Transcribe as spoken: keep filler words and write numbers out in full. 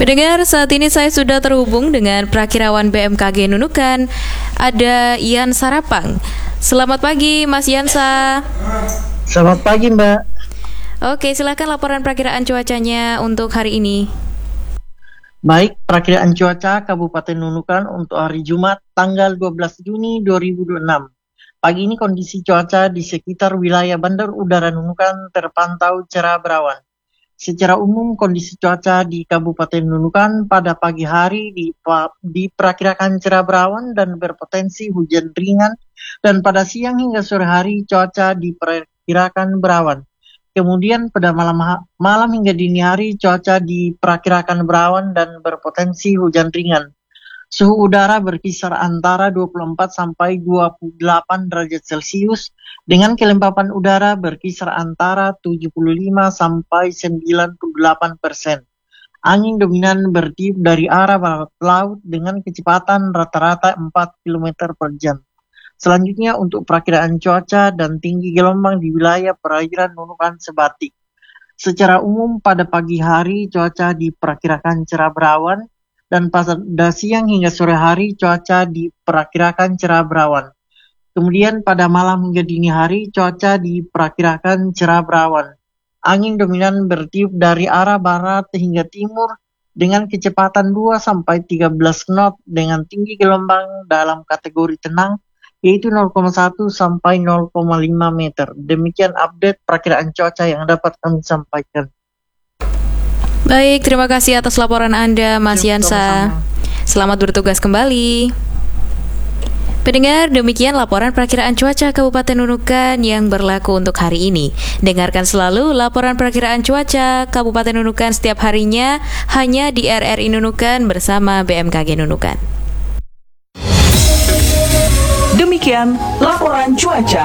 Pendengar, saat ini saya sudah terhubung dengan Prakirawan B M K G Nunukan, ada Ian Sarapang. Selamat pagi, Mas Yansa. Selamat pagi, Mbak. Oke, silakan laporan perakiraan cuacanya untuk hari ini. Baik, perakiraan cuaca Kabupaten Nunukan untuk hari Jumat tanggal dua belas Juni dua ribu dua puluh enam. Pagi ini kondisi cuaca di sekitar wilayah Bandar Udara Nunukan terpantau cerah berawan. Secara umum kondisi cuaca di Kabupaten Nunukan pada pagi hari diperkirakan cerah berawan dan berpotensi hujan ringan, dan pada siang hingga sore hari cuaca diperkirakan berawan. Kemudian pada malam malam hingga dini hari cuaca diperkirakan berawan dan berpotensi hujan ringan. Suhu udara berkisar antara dua puluh empat sampai dua puluh delapan derajat Celcius dengan kelembapan udara berkisar antara tujuh puluh lima sampai sembilan puluh delapan persen. Angin dominan bertiup dari arah barat laut dengan kecepatan rata-rata empat kilometer per jam. Selanjutnya untuk perakiraan cuaca dan tinggi gelombang di wilayah perairan Nunukan Sebatik. Secara umum pada pagi hari cuaca diperkirakan cerah berawan, dan pada siang hingga sore hari cuaca diperkirakan cerah berawan. Kemudian pada malam hingga dini hari cuaca diperkirakan cerah berawan. Angin dominan bertiup dari arah barat hingga timur dengan kecepatan dua sampai tiga belas knot dengan tinggi gelombang dalam kategori tenang yaitu nol koma satu sampai nol koma lima meter. Demikian update perakiraan cuaca yang dapat kami sampaikan. Baik, terima kasih atas laporan Anda, Mas Yansa. Selamat bertugas kembali. Pendengar, demikian laporan perakiraan cuaca Kabupaten Nunukan yang berlaku untuk hari ini. Dengarkan selalu laporan perakiraan cuaca Kabupaten Nunukan setiap harinya hanya di R R I Nunukan bersama B M K G Nunukan. Demikian laporan cuaca.